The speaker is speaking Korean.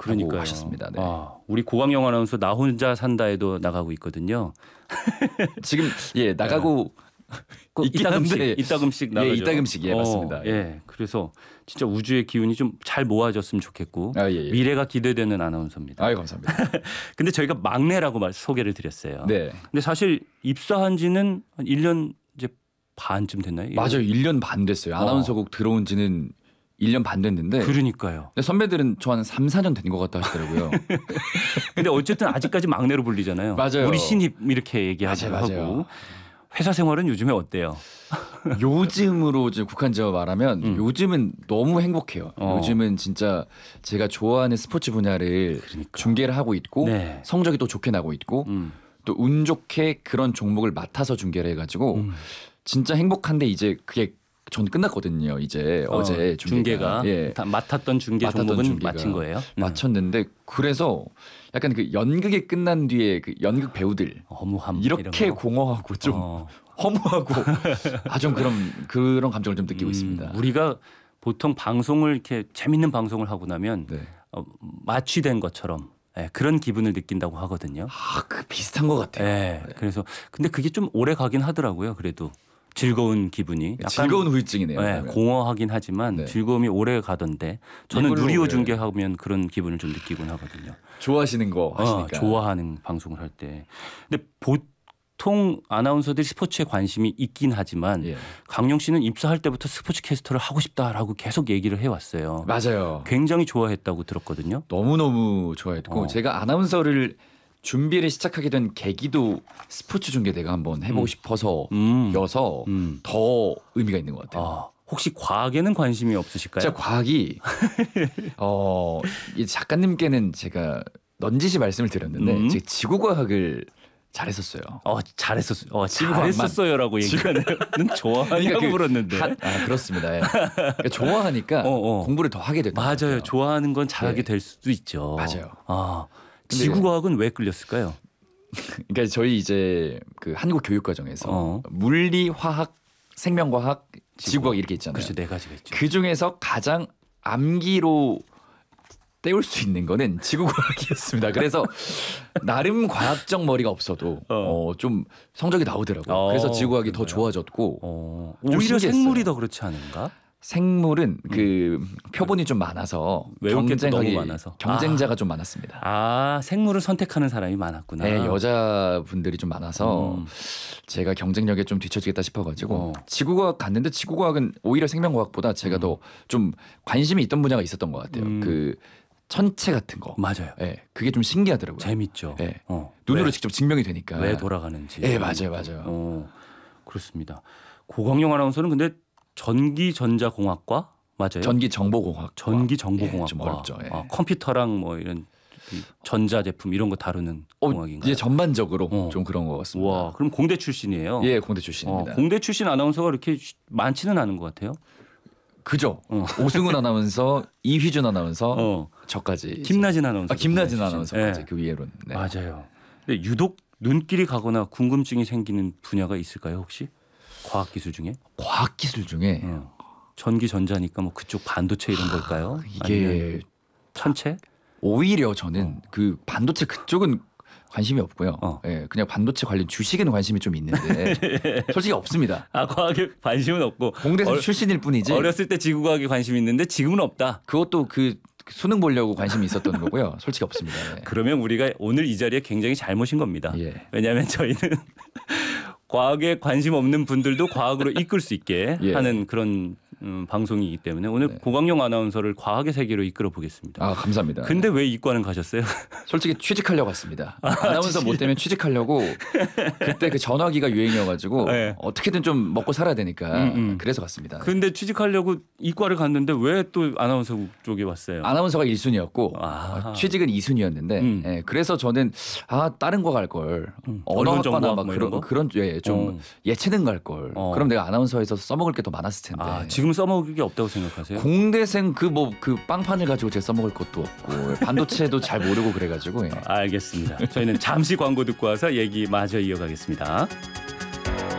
그러니까요. 하셨습니다. 네. 우리 고광영 아나운서 나 혼자 산다에도 나가고 있거든요. 지금 나가고 이따금씩 나가죠. 이따금씩 맞습니다. 그래서 진짜 우주의 기운이 좀 잘 모아졌으면 좋겠고 미래가 기대되는 아나운서입니다. 감사합니다. 근데 저희가 막내라고 소개를 드렸어요. 네. 근데 사실 입사한 지는 한 1년 이제 반쯤 됐나요? 맞아요. 1년 반 됐어요. 아나운서국 들어온 지는 1년 반 됐는데. 그러니까요. 근데 선배들은 저 한 3, 4년 된 것 같다 하시더라고요. 근데 어쨌든 아직까지 막내로 불리잖아요. 맞아요. 우리 신입 이렇게 얘기하기도 하고. 회사 생활은 요즘에 어때요? 요즘으로 이제 국한적으로 말하면 요즘은 너무 행복해요. 요즘은 진짜 제가 좋아하는 스포츠 분야를 중계를 하고 있고 성적이 또 좋게 나고 있고 또 운 좋게 그런 종목을 맡아서 중계를 해가지고 진짜 행복한데 이제 그게 전 끝났거든요. 이제 어제 중계가 다 맡았던 중계 종목은 마친 거예요. 마쳤는데 그래서 약간 그 연극이 끝난 뒤에 그 연극 배우들 허무함 이렇게 공허하고 좀 허무하고 좀 그런 감정을 좀 느끼고 있습니다. 우리가 보통 방송을 이렇게 재밌는 방송을 하고 나면 마취된 것처럼 그런 기분을 느낀다고 하거든요. 그 비슷한 것 같아요. 그래서 근데 그게 좀 오래 가긴 하더라고요. 그래도. 즐거운 기분이 약간 즐거운 후유증이네요. 공허하긴 하지만 즐거움이 오래 가던데 저는 누리호 중계하면 그런 기분을 좀 느끼곤 하거든요. 좋아하시는 거 하시니까. 좋아하는 방송을 할 때. 근데 보통 아나운서들이 스포츠에 관심이 있긴 하지만 강용 씨는 입사할 때부터 스포츠 캐스터를 하고 싶다라고 계속 얘기를 해왔어요. 맞아요. 굉장히 좋아했다고 들었거든요. 너무너무 좋아했고 제가 아나운서를 준비를 시작하게 된 계기도 스포츠 중계 내가 한번 해보고 싶어서여서 더 의미가 있는 것 같아요. 혹시 과학에는 관심이 없으실까요? 제가 과학이 이 작가님께는 제가 넌지시 말씀을 드렸는데 제가 지구과학을 잘했었어요. 잘했었어요라고 얘기하는 좋아하냐고 물었는데. 그렇습니다. 그러니까 좋아하니까 공부를 더 하게 됐던 것 같아요. 맞아요. 좋아하는 건 잘하게 될 수도 있죠. 맞아요. 지구과학은 왜 끌렸을까요? 그러니까 저희 이제 그 한국 교육과정에서 물리, 화학, 생명과학, 지구과학 이렇게 있잖아요. 그렇죠. 4가지가 있죠. 그 중에서 가장 암기로 때울 수 있는 거는 지구과학이었습니다. 그래서 나름 과학적 머리가 없어도 좀 성적이 나오더라고요. 그래서 지구과학이 더 좋아졌고 오히려 생물이 더 그렇지 않은가? 생물은 그 표본이 좀 많아서 경쟁자가 좀 많았습니다. 생물을 선택하는 사람이 많았구나. 네, 여자분들이 좀 많아서 제가 경쟁력에 좀 뒤처지겠다 싶어가지고 지구과학 갔는데 지구과학은 오히려 생명과학보다 제가 더 좀 관심이 있던 분야가 있었던 것 같아요. 그 천체 같은 거. 맞아요. 그게 좀 신기하더라고요. 재밌죠. 눈으로 직접 증명이 되니까. 왜 돌아가는지. 맞아요. 그렇습니다. 고광용 아나운서는 근데 전기전자공학과 맞아요? 전기정보공학. 전기정보공학과. 좀 어렵죠. 컴퓨터랑 뭐 이런 전자제품 이런 거 다루는 공학인가요? 전반적으로 좀 그런 것 같습니다. 와, 그럼 공대 출신이에요? 공대 출신입니다. 공대 출신 아나운서가 이렇게 많지는 않은 것 같아요. 그죠. 오승훈 아나운서, 이휘준 아나운서, 저까지. 김나진 아나운서. 김나진 아나운서까지 그 위에로는. 맞아요. 근데 유독 눈길이 가거나 궁금증이 생기는 분야가 있을까요 혹시? 과학기술 중에? 과학기술 중에 전기 전자니까 뭐 그쪽 반도체 이런 걸까요? 이게 천체? 오히려 저는 그 반도체 그쪽은 관심이 없고요. 그냥 반도체 관련 주식에는 관심이 좀 있는데 솔직히 없습니다. 과학에 관심은 없고 공대생 출신일 뿐이지. 어렸을 때 지구과학에 관심이 있는데 지금은 없다. 그것도 그 수능 보려고 관심이 있었던 거고요. 솔직히 없습니다. 그러면 우리가 오늘 이 자리에 굉장히 잘 모신 겁니다. 왜냐하면 저희는 과학에 관심 없는 분들도 과학으로 이끌 수 있게 하는 그런 방송이기 때문에 오늘 고광용 아나운서를 과학의 세계로 이끌어 보겠습니다. 감사합니다. 근데 왜 이과는 가셨어요? 솔직히 취직하려고 왔습니다. 아나운서 못 되면 취직하려고 그때 그 전화기가 유행이어가지고 어떻게든 좀 먹고 살아야 되니까 그래서 갔습니다. 근데 취직하려고 이과를 갔는데 왜 또 아나운서 쪽에 왔어요? 아나운서가 1순위였고 취직은 2순위였는데 그래서 저는 다른 거 갈 걸 언어학과나 막 그런 좀 예체능 갈 걸. 그럼 내가 아나운서에서 써먹을 게 더 많았을 텐데. 지금 써먹을 게 없다고 생각하세요? 공대생 그 빵판을 가지고 제가 써먹을 것도 없고 반도체도 잘 모르고 그래가지고. 알겠습니다. 저희는 잠시 광고 듣고 와서 얘기 마저 이어가겠습니다.